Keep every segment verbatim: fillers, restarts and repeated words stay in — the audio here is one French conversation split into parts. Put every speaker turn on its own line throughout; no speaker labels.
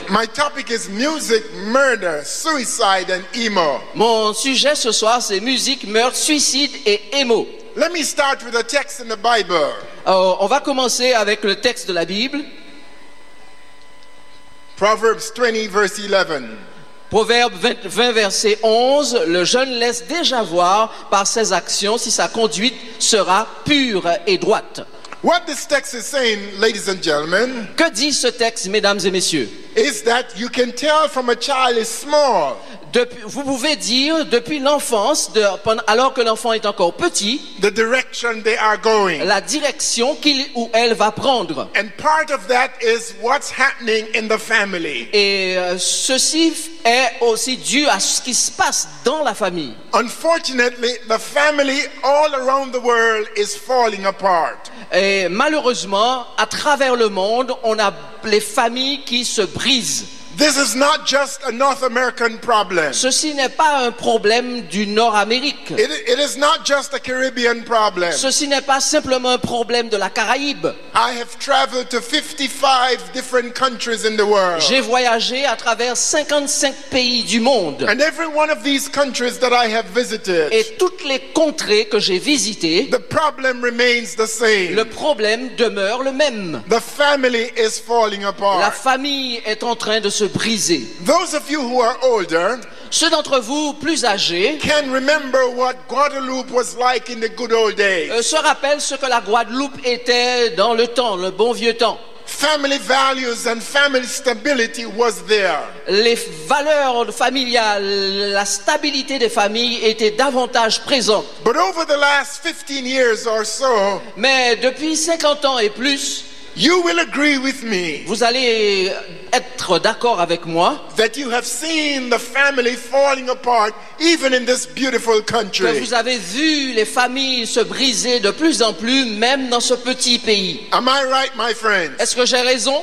My topic is music, murder, suicide and emo.
Mon sujet ce soir, c'est musique, meurtre, suicide et émo.
Let me start with a text in the Bible.
Alors, on va commencer avec le texte de la Bible.
Proverbs twenty verse eleven.
Proverbe vingt, vingt, verset onze. Le jeune laisse déjà voir par ses actions si sa conduite sera pure et droite.
What this text is saying, ladies and gentlemen,
Que dit ce texte, mesdames et messieurs?
is that you can tell from a child is small.
Depuis, vous pouvez dire depuis l'enfance, de, pendant- alors que l'enfant est encore petit,
The direction they are going.
la direction qu'il ou elle va prendre.
And part of that is what's happening in the family.
Et euh, ceci est aussi dû à ce qui se passe dans la famille.
Unfortunately, the family all around the world is falling apart.
Et malheureusement, à travers le monde, on a les familles qui se brisent.
This is not just a North American problem.
Ceci n'est pas un problème du Nord-Amérique.
It, it is not just a Caribbean problem.
Ceci n'est pas simplement un problème de la Caraïbe.
I have traveled to fifty-five different countries in the world.
J'ai voyagé à travers cinquante-cinq pays du monde.
And every one of these countries that I have visited,
Et toutes les contrées que j'ai visitées,
the problem remains the same.
le problème demeure le même.
The family is falling
La
apart.
famille est en train de se briser.
Those of you who are older
Ceux d'entre vous plus âgés
can remember what Guadeloupe was like in the good old days.
euh, se rappellent ce que la Guadeloupe était dans le temps, le bon vieux temps.
Family values and family stability was there.
Les valeurs familiales, la stabilité des familles étaient davantage présentes.
But over the last fifteen years or so,
Mais depuis cinquante ans et plus,
you will agree with me
vous allez être d'accord avec moi
that you have seen the family falling apart even in this beautiful
que
country.
vous avez vu les familles se briser de plus en plus, même dans ce petit pays.
Am I right, my friends?
Est-ce que j'ai raison?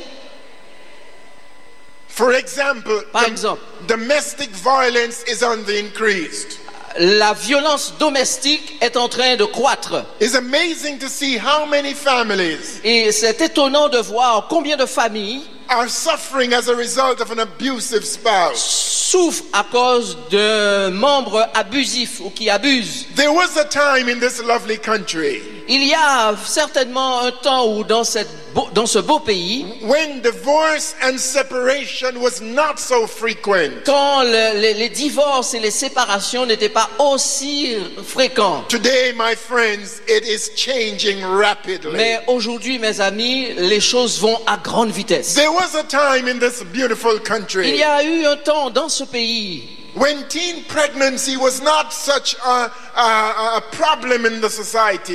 For example,
Par
dom-
exemple.
domestic violence is on the increase.
La violence domestique est en train de croître.
It's amazing to see how many families
Et c'est étonnant de voir combien de familles
are suffering as a result of an abusive spouse.
souffrent à cause d'un membre abusif ou qui abuse.
There was a time in this lovely country
Il y a certainement un temps où dans, cette beau- dans ce beau pays,
when divorce and separation was not so frequent.
quand le- les, les divorces et les séparations n'étaient pas aussi fréquents.
Today, my friends, it is changing rapidly.
Mais aujourd'hui, mes amis, les choses vont à grande vitesse.
There was a time in this beautiful
Il
country
y a eu un temps dans ce pays
when teen pregnancy was not such a, a, a problem in the society.